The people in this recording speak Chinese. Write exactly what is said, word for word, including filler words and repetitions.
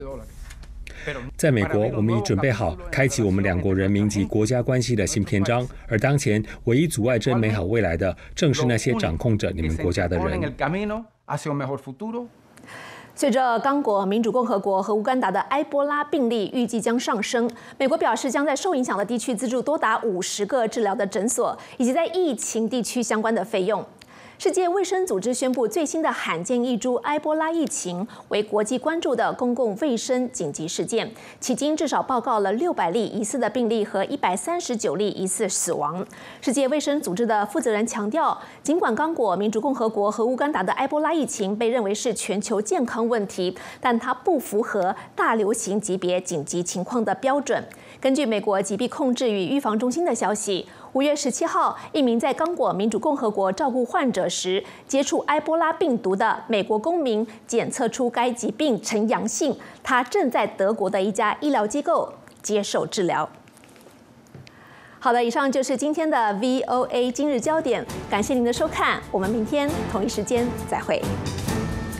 在美国，我们已准备好开启我们两国人民及国家关系的新篇章，而当前唯一阻碍这美好未来的，正是那些掌控着你们国家的人。 随着刚果民主共和国和乌干达的埃波拉病例预计将上升，美国表示将在受影响的地区资助多达五十个治疗的诊所，以及在疫情地区相关的费用。世界卫生组织宣布，最新的罕见异株埃波拉疫情为国际关注的公共卫生紧急事件，迄今至少报告了六百例疑似的病例和一百三十九例疑似死亡。世界卫生组织的负责人强调，尽管刚果民主共和国和乌干达的埃波拉疫情被认为是全球健康问题，但它不符合大流行级别紧急情况的标准。根据美国疾病控制与预防中心的消息，五月十七号，一名在刚果民主共和国照顾患者时接触埃波拉病毒的美国公民检测出该疾病呈阳性，他正在德国的一家医疗机构接受治疗。好的，以上就是今天的 V O A 今日焦点，感谢您的收看，我们明天同一时间再会。